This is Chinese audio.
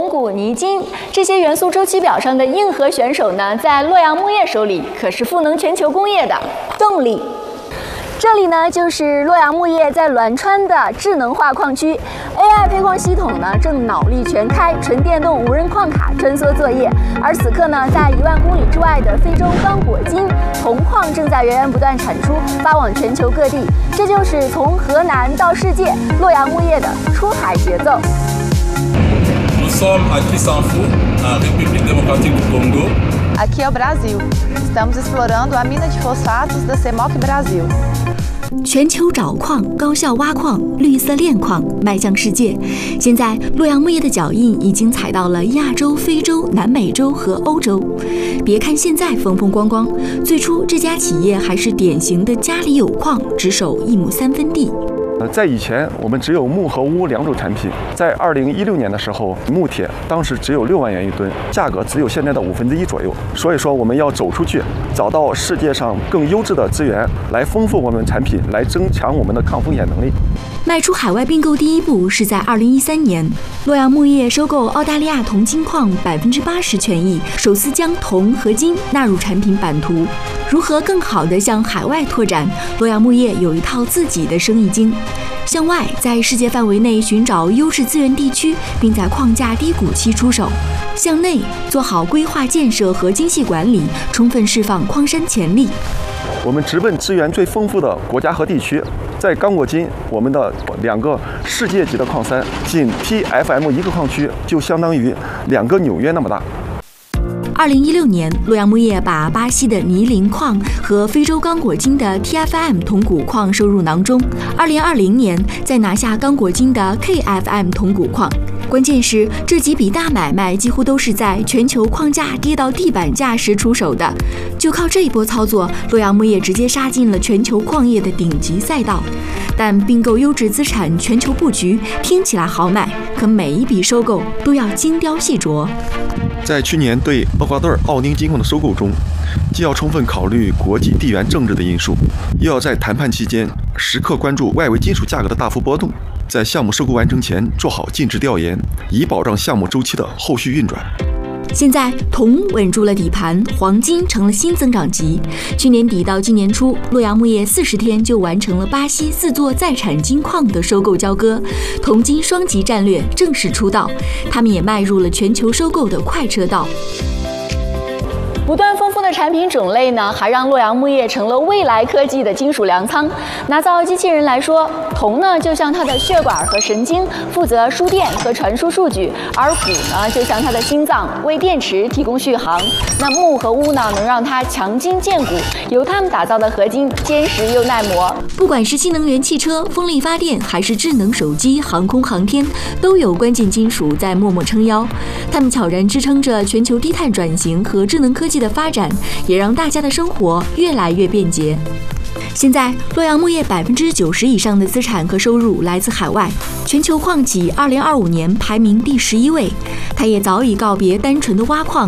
钴、泥、金这些元素周期表上的硬核选手呢，在洛阳钼业手里可是赋能全球工业的动力。这里呢，就是洛阳钼业在栾川的智能化矿区 ，AI 配矿系统呢正脑力全开，纯电动无人矿卡穿梭作业。而此刻呢，在1万公里之外的非洲刚果金铜矿正在源源不断产出，发往全球各地。这就是从河南到世界，洛阳钼业的出海节奏。 Nous sommes à Kisanfu, na République Démocratique do Congo. Aqui é o Brasil. Estamos explorando a mina de fosfatos da CEMOC Brasil. 全球找矿、高效挖矿、绿色炼矿，迈向世界。现在，洛阳钼业的脚印已经踩到了亚洲、非洲、南美洲和欧洲。别看现在风风光光，最初这家企业还是典型的家里有矿，只守1亩3分地。 在以前，我们只有钼和钨2种产品。在2016年的时候，钼铁当时只有6万元一吨，价格只有现在的1/5左右。所以说，我们要走出去，找到世界上更优质的资源，来丰富我们产品，来增强我们的抗风险能力。 迈出海外并购第一步是在2013年，洛阳钼业收购澳大利亚铜金矿80%权益，首次将铜和金纳入产品版图。如何更好地向海外拓展？洛阳钼业有一套自己的生意经。向外，在世界范围内寻找优质资源地区，并在矿价低谷期出手；向内，做好规划建设和精细管理，充分释放矿山潜力。 我们直奔资源最丰富的国家和地区。在刚果金，我们的2个世界级的矿山，仅 TFM 1个矿区就相当于2个纽约那么大。 2016年，洛阳钼业把巴西的尼林矿和非洲刚果金的 TFM 铜钴矿收入囊中。2020年，再拿下刚果金的 KFM 铜钴矿。关键是这几笔大买卖几乎都是在全球矿价跌到地板价时出手的，就靠这一波操作，洛阳钼业直接杀进了全球矿业的顶级赛道。但并购优质资产全球布局听起来好买，可每一笔收购都要精雕细琢。 在去年对厄瓜多尔奥丁金矿的收购中，既要充分考虑国际地缘政治的因素，又要在谈判期间时刻关注外围金属价格的大幅波动，在项目收购完成前做好尽职调研，以保障项目周期的后续运转。 现在铜稳住了底盘，黄金成了新增长极。去年底到今年初，洛阳钼业40天就完成了巴西4座在产金矿的收购交割，铜金双极战略正式出道，他们也迈入了全球收购的快车道。 不断丰富的产品种类呢，还让洛阳钼业成了未来科技的金属粮仓。拿造机器人来说，铜呢就像它的血管和神经，负责输电和传输数据；而钴呢就像它的心脏，为电池提供续航。那钼和钨呢，能让它强筋健骨，由它们打造的合金坚实又耐磨。 不管是新能源汽车、风力发电，还是智能手机、航空航天，都有关键金属在默默撑腰。它们悄然支撑着全球低碳转型和智能科技的发展，也让大家的生活越来越便捷。现在，洛阳钼业90%以上的资产和收入来自海外，全球矿企2025年排名第11位。它也早已告别单纯的挖矿，